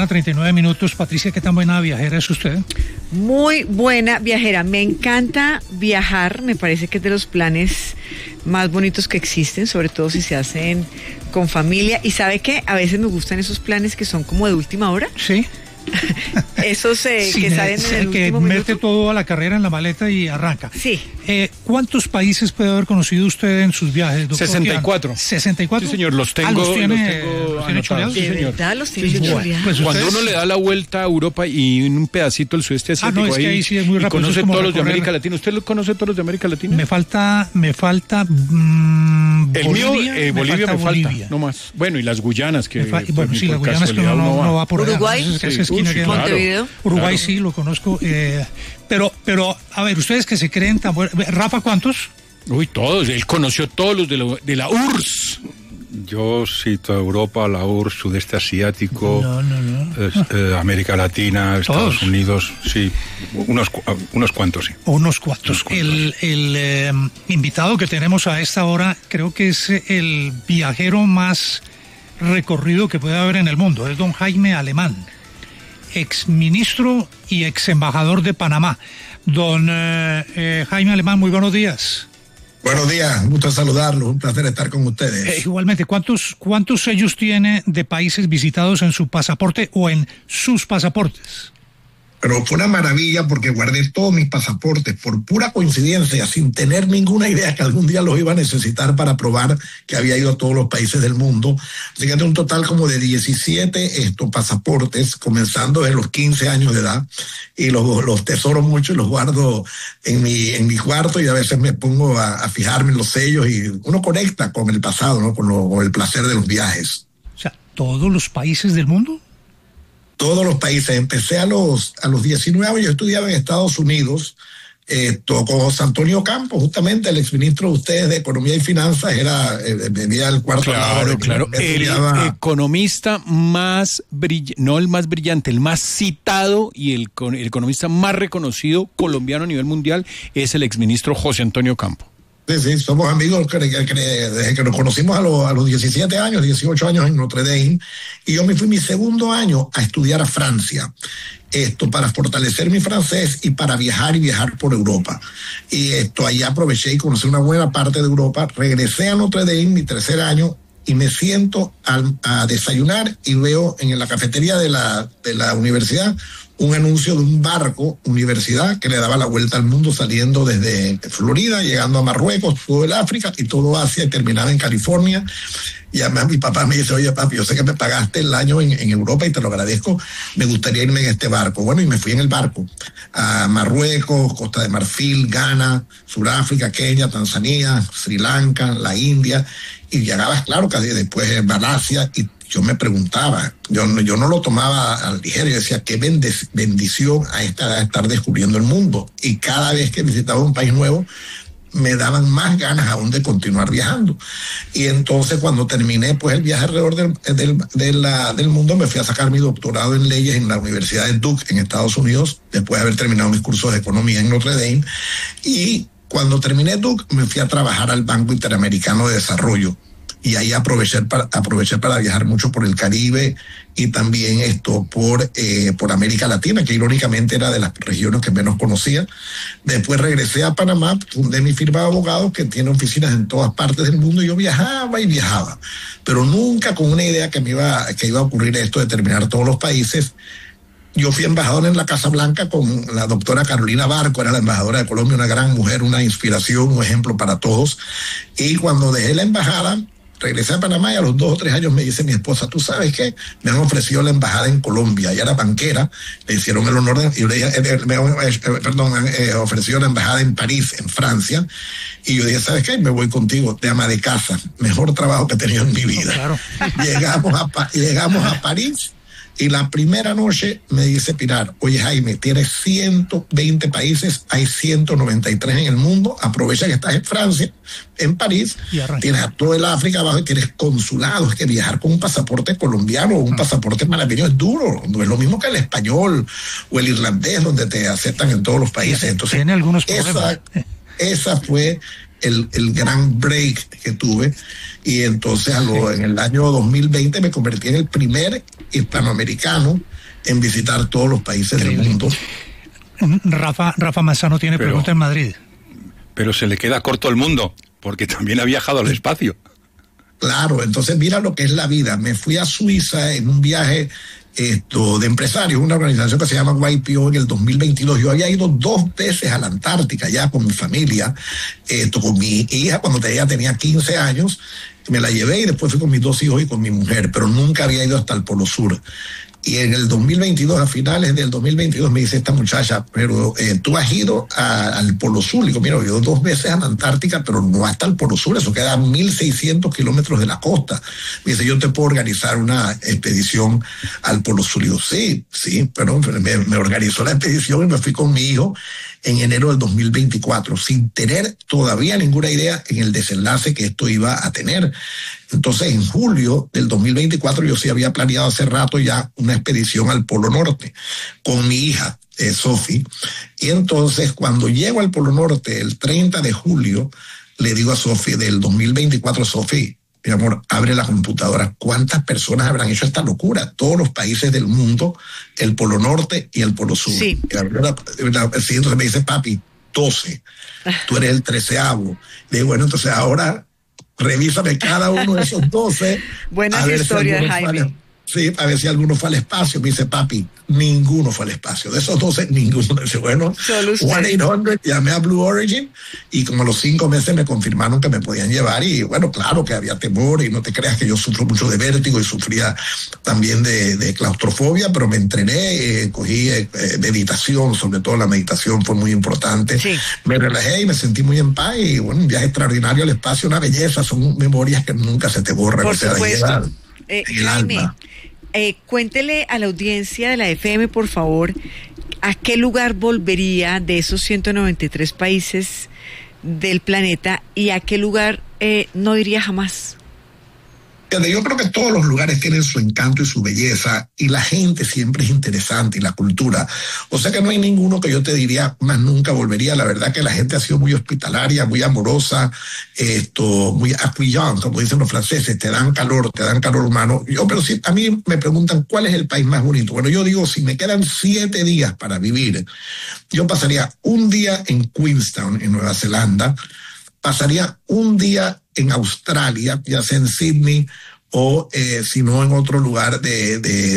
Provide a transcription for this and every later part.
mañana, 39 minutos. Patricia, ¿qué tan buena viajera es usted? Muy buena viajera. Me encanta viajar. Me parece que es de los planes más bonitos que existen, sobre todo si se hacen con familia. ¿Y sabe qué? A veces me gustan esos planes que son como de última hora. Sí. Esos que salen en el que último mete minuto. todo a la carrera en la maleta y arranca. Sí. ¿Cuántos países puede haber conocido usted en sus viajes, doctor? 64. 64. Sí, señor, los tengo. ¿Los tiene anotados. chuleados? Sí, ¿De señor. verdad los tiene Sí, señor. chuleados? Pues Cuando ustedes- uno le da la vuelta a Europa y un pedacito del sudeste asiático, no, es que ahí sí es muy y rápido, conoce eso es como todos los de recorrer. América Latina. ¿Usted lo conoce todos los de América Latina? Me falta El mío, Bolivia, Bolivia me falta, Bolivia. no más. Bueno, y las Guyanas, que Bueno, sí, las Guyanas que casualidad uno no va por allá. Uruguay. Esa Sí, esquina sí, que- claro. Montevideo. Uruguay Claro. sí, lo conozco. Pero, a ver, ustedes que se creen tan buenos. Rafa, ¿cuántos? Uy, todos. Él conoció todos los de la URSS. Yo cito Europa, la URSS, sudeste asiático, No. América Latina, Estados ¿Todos? Unidos, sí, unos cuantos, sí. Unos cuantos. El invitado que tenemos a esta hora creo que es el viajero más recorrido que puede haber en el mundo. Es don Jaime Alemán, exministro y ex embajador de Panamá. Don Jaime Alemán, muy buenos días. Buenos días, gusto saludarlos, un placer estar con ustedes. Igualmente, ¿cuántos sellos tiene de países visitados en su pasaporte o en sus pasaportes? Pero fue una maravilla porque guardé todos mis pasaportes por pura coincidencia, sin tener ninguna idea que algún día los iba a necesitar para probar que había ido a todos los países del mundo. Así que tengo un total como de 17 pasaportes, comenzando desde los 15 años de edad, y los tesoro mucho y los guardo en mi cuarto, y a veces me pongo a fijarme en los sellos y uno conecta con el pasado, ¿no? Con el placer de los viajes. O sea, ¿todos los países del mundo? Todos los países. Empecé a los 19 años, yo estudiaba en Estados Unidos, con José Antonio Campos, justamente el exministro de ustedes de Economía y Finanzas, venía al cuarto lado. Claro. El economista más brillante, no el más brillante, el más citado y el economista más reconocido colombiano a nivel mundial es el exministro José Antonio Campos. Sí, somos amigos desde que nos conocimos a los 17 años, 18 años en Notre Dame, y yo me fui mi segundo año a estudiar a Francia, para fortalecer mi francés y para viajar por Europa. Y allá aproveché y conocí una buena parte de Europa, regresé a Notre Dame mi tercer año y me siento a desayunar y veo en la cafetería de la universidad un anuncio de un barco universidad que le daba la vuelta al mundo, saliendo desde Florida, llegando a Marruecos, todo el África y todo Asia, y terminaba en California. Y además mi papá me dice: oye papi, yo sé que me pagaste el año en Europa y te lo agradezco, me gustaría irme en este barco. Bueno, y me fui en el barco a Marruecos, Costa de Marfil, Ghana, Sudáfrica, Kenia, Tanzania, Sri Lanka, la India, y llegabas, claro, casi después en Malasia, y yo me preguntaba, yo no lo tomaba al ligero, yo decía, qué bendición a esta edad estar descubriendo el mundo. Y cada vez que visitaba un país nuevo, me daban más ganas aún de continuar viajando. Y entonces, cuando terminé pues el viaje alrededor del mundo, me fui a sacar mi doctorado en leyes en la Universidad de Duke en Estados Unidos, después de haber terminado mis cursos de economía en Notre Dame. Y cuando terminé Duke, me fui a trabajar al Banco Interamericano de Desarrollo. Y ahí aproveché para viajar mucho por el Caribe y también por América Latina, que irónicamente era de las regiones que menos conocía. Después regresé a Panamá, fundé mi firma de abogados que tiene oficinas en todas partes del mundo, y yo viajaba, pero nunca con una idea que iba a ocurrir esto de terminar todos los países. Yo fui embajador en la Casa Blanca con la doctora Carolina Barco, era la embajadora de Colombia, una gran mujer, una inspiración, un ejemplo para todos. Y cuando dejé la embajada, regresé a Panamá, y a los 2 o 3 años me dice mi esposa: ¿tú sabes qué? Me han ofrecido la embajada en Colombia. Ella era banquera, le hicieron el honor y le dije, me han ofrecido la embajada en París, en Francia. Y yo dije: ¿sabes qué? Me voy contigo, de ama de casa. Mejor trabajo que he tenido en mi vida. Claro. Llegamos a París. Y la primera noche me dice Pilar: oye Jaime, tienes 120 países, hay 193 en el mundo, aprovecha que estás en Francia, en París, tienes a todo el África abajo y tienes consulados. Es que viajar con un pasaporte colombiano o un pasaporte malagueño es duro, no es lo mismo que el español o el irlandés, donde te aceptan en todos los países. Entonces, tiene algunos problemas. Esa fue el gran break que tuve. Y entonces en el año 2020 me convertí en el primer hispanoamericano en visitar todos los países del mundo. Rafa Manzano tiene pregunta en Madrid. Pero se le queda corto el mundo, porque también ha viajado al espacio. Claro, entonces mira lo que es la vida. Me fui a Suiza en un viaje de empresarios, una organización que se llama YPO en el 2022. Yo había ido 2 veces a la Antártica ya con mi familia, con mi hija cuando ella tenía 15 años, me la llevé y después fui con mis 2 hijos y con mi mujer, pero nunca había ido hasta el Polo Sur. Y en el 2022, a finales del 2022, me dice esta muchacha, pero tú has ido al Polo Sur. Y digo, mira, he ido 2 veces a la Antártica, pero no hasta el Polo Sur, eso queda a 1.600 kilómetros de la costa. Me dice, yo te puedo organizar una expedición al Polo Sur. Y digo, sí, pero me organizó la expedición y me fui con mi hijo en enero del 2024, sin tener todavía ninguna idea en el desenlace que esto iba a tener. Entonces, en julio del 2024, yo sí había planeado hace rato ya una expedición al Polo Norte con mi hija, Sophie. Y entonces, cuando llego al Polo Norte, el 30 de julio, le digo a Sophie del 2024, Sophie, mi amor, abre la computadora. ¿Cuántas personas habrán hecho esta locura? Todos los países del mundo, el Polo Norte y el Polo Sur. Sí. Entonces me dice, papi, 12. Tú eres el 13º. Le digo, bueno, entonces ahora revísame cada uno de esos 12. Buenas historias, Jaime. Sí, a ver si alguno fue al espacio. Me dice, papi, ninguno fue al espacio. De esos 12, ninguno. Dice, bueno, 1-800, llamé a Blue Origin y como a los 5 meses me confirmaron que me podían llevar. Y bueno, claro que había temor y no te creas que yo sufro mucho de vértigo y sufría también de claustrofobia, pero me entrené, cogí meditación, sobre todo la meditación fue muy importante. Sí. Me relajé y me sentí muy en paz y bueno, un viaje extraordinario al espacio, una belleza, son memorias que nunca se te borran. Por supuesto. Jaime, cuéntele a la audiencia de la FM, por favor, ¿a qué lugar volvería de esos 193 países del planeta y a qué lugar no iría jamás? Yo creo que todos los lugares tienen su encanto y su belleza y la gente siempre es interesante y la cultura. O sea que no hay ninguno que yo te diría más nunca volvería. La verdad que la gente ha sido muy hospitalaria, muy amorosa, muy accueillant, como dicen los franceses, te dan calor humano. Pero sí, a mí me preguntan cuál es el país más bonito. Bueno, yo digo, si me quedan 7 días para vivir, yo pasaría un día en Queenstown, en Nueva Zelanda, pasaría un día en Australia, ya sea en Sydney o si no en otro lugar de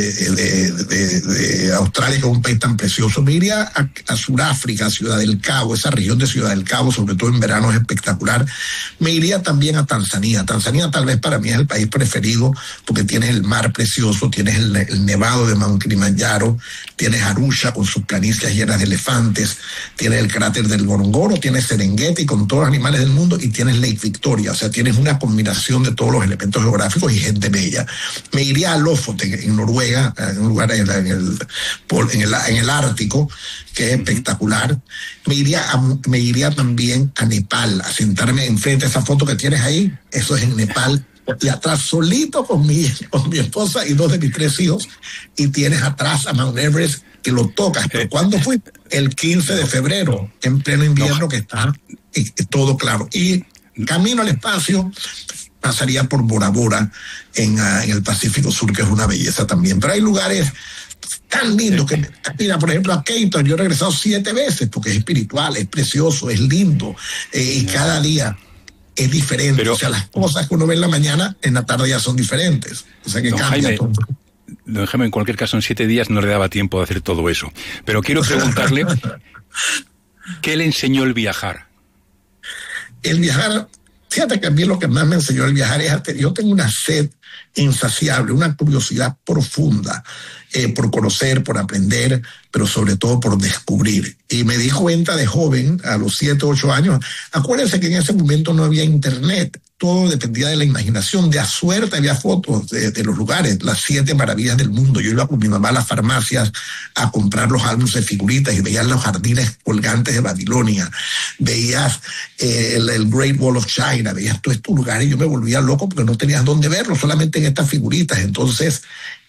Australia, que es un país tan precioso. Me iría a Sudáfrica, Ciudad del Cabo, esa región de Ciudad del Cabo, sobre todo en verano es espectacular. Me iría también a Tanzania. Tanzania tal vez para mí es el país preferido porque tienes el mar precioso, tienes el nevado de Mount Kilimanjaro, tienes Arusha con sus planicies llenas de elefantes, tienes el cráter del Ngorongoro, tienes Serengeti con todos los animales del mundo y tienes Lake Victoria. O sea, tienes una combinación de todos los elementos geográficos y gente bella. Me iría a Lofoten, en Noruega, en un lugar en el Ártico, que es espectacular. Me iría también a Nepal, a sentarme enfrente de esa foto que tienes ahí, eso es en Nepal, y atrás solito con mi esposa y 2 de mis 3 hijos, y tienes atrás a Mount Everest, que lo tocas. Pero ¿cuándo fue? El 15 de febrero, en pleno invierno, que está todo claro. Y camino al espacio, pasaría por Bora Bora en el Pacífico Sur, que es una belleza también. Pero hay lugares tan lindos que, mira, por ejemplo, a Cape Town, yo he regresado 7 veces porque es espiritual, es precioso, es lindo, y cada día es diferente. Pero, o sea, las cosas que uno ve en la mañana, en la tarde ya son diferentes. O sea que cambia Jaime, todo. Don Jaime, en cualquier caso, en 7 días no le daba tiempo de hacer todo eso. Pero quiero preguntarle, ¿qué le enseñó el viajar? El viajar... Fíjate que a mí lo que más me enseñó el viajar es yo tengo una sed insaciable, una curiosidad profunda por conocer, por aprender, pero sobre todo por descubrir. Y me di cuenta de joven, a los 7, 8 años, acuérdense que en ese momento no había internet, todo dependía de la imaginación, de a suerte había fotos de los lugares, las 7 maravillas del mundo. Yo iba con mi mamá a las farmacias a comprar los álbumes de figuritas y veías los jardines colgantes de Babilonia, veías el Great Wall of China, veías todos estos lugares y yo me volvía loco porque no tenías dónde verlos, solamente en estas figuritas. Entonces,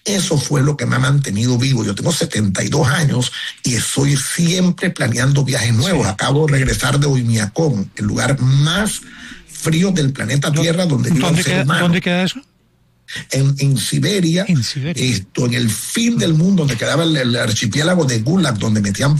Eso fue lo que me ha mantenido vivo. Yo tengo 72 años y estoy siempre planeando viajes nuevos. Acabo de regresar de Oymyakon, el lugar más frío del planeta Tierra, donde vive un ser humano. ¿Dónde queda eso? En Siberia, En Siberia. en el fin del mundo, donde quedaba el archipiélago de Gulag, donde metían